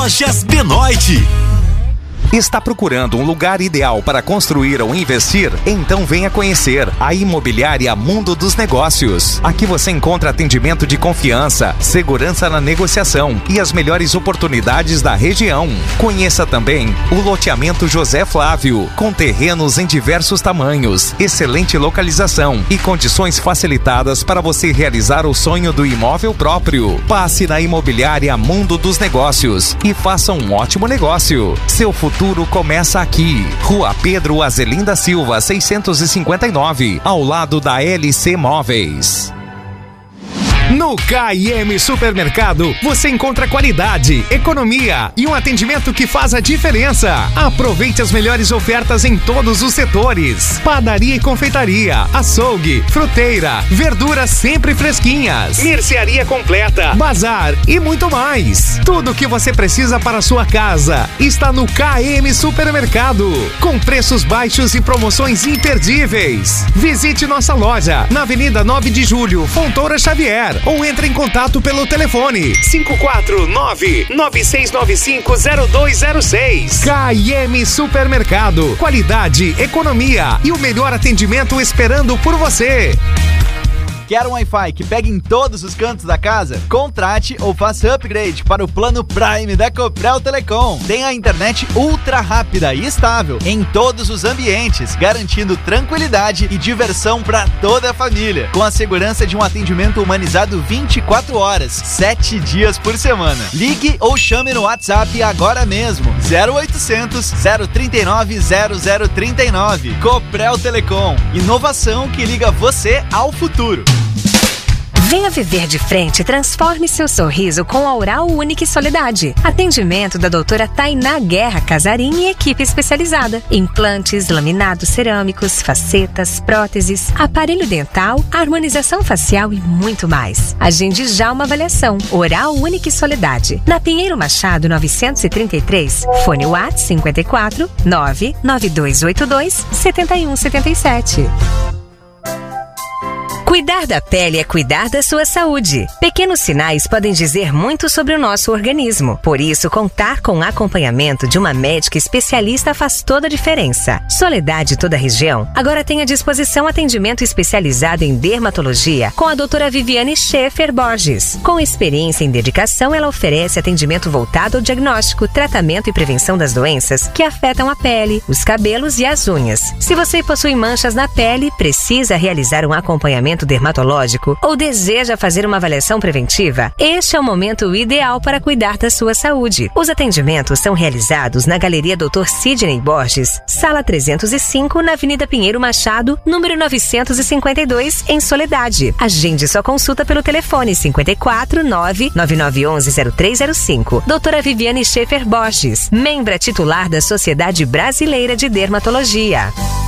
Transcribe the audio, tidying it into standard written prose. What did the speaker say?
Lojas Benoit. Está procurando um lugar ideal para construir ou investir? Então venha conhecer a Imobiliária Mundo dos Negócios. Aqui você encontra atendimento de confiança, segurança na negociação e as melhores oportunidades da região. Conheça também o loteamento José Flávio, com terrenos em diversos tamanhos, excelente localização e condições facilitadas para você realizar o sonho do imóvel próprio. Passe na Imobiliária Mundo dos Negócios e faça um ótimo negócio. Seu futuro começa aqui. Rua Pedro Azelinda Silva, 659, ao lado da LC Móveis. No K&M Supermercado, você encontra qualidade, economia e um atendimento que faz a diferença. Aproveite as melhores ofertas em todos os setores. Padaria e confeitaria, açougue, fruteira, verduras sempre fresquinhas, mercearia completa, bazar e muito mais. Tudo o que você precisa para a sua casa está no K&M Supermercado, com preços baixos e promoções imperdíveis. Visite nossa loja na Avenida 9 de Julho, Fontoura Xavier, ou entre em contato pelo telefone 549-9695-0206. K&M Supermercado. Qualidade, economia e o melhor atendimento esperando por você. Quer um Wi-Fi que pegue em todos os cantos da casa? Contrate ou faça upgrade para o plano Prime da Copel Telecom. Tem a internet ultra rápida e estável em todos os ambientes, garantindo tranquilidade e diversão para toda a família, com a segurança de um atendimento humanizado 24 horas, 7 dias por semana. Ligue ou chame no WhatsApp agora mesmo, 0800 039 0039. Copel Telecom, inovação que liga você ao futuro. Venha viver de frente e transforme seu sorriso com a Oral Unique Soledade. Atendimento da doutora Tainá Guerra Casarim e equipe especializada. Implantes, laminados cerâmicos, facetas, próteses, aparelho dental, harmonização facial e muito mais. Agende já uma avaliação. Oral Unique Soledade. Na Pinheiro Machado 933, fone WhatsApp 54 99282 7177. Cuidar da pele é cuidar da sua saúde. Pequenos sinais podem dizer muito sobre o nosso organismo. Por isso, contar com o acompanhamento de uma médica especialista faz toda a diferença. Soledade Toda a Região agora tem à disposição atendimento especializado em dermatologia com a doutora Viviane Schaefer Borges. Com experiência em dedicação, ela oferece atendimento voltado ao diagnóstico, tratamento e prevenção das doenças que afetam a pele, os cabelos e as unhas. Se você possui manchas na pele, precisa realizar um acompanhamento dermatológico ou deseja fazer uma avaliação preventiva, este é o momento ideal para cuidar da sua saúde. Os atendimentos são realizados na Galeria Dr. Sidney Borges, Sala 305, na Avenida Pinheiro Machado, número 952, em Soledade. Agende sua consulta pelo telefone 54 99911 0305. Doutora Viviane Schaefer Borges, membra titular da Sociedade Brasileira de Dermatologia.